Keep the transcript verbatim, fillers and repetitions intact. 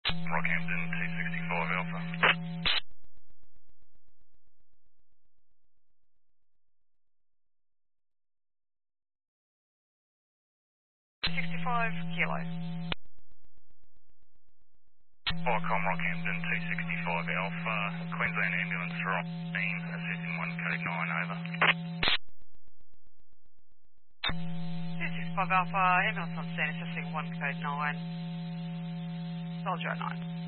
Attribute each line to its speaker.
Speaker 1: Rockhampton T sixty-five Alpha.
Speaker 2: sixty-five Kilo.
Speaker 1: Viacom Rockhampton T sixty-five Alpha. Queensland ambulance for Rockhampton, assisting one code nine, over.
Speaker 2: two sixty-five Alpha, ambulance on scene, assessing one code nine. Soldier at nine.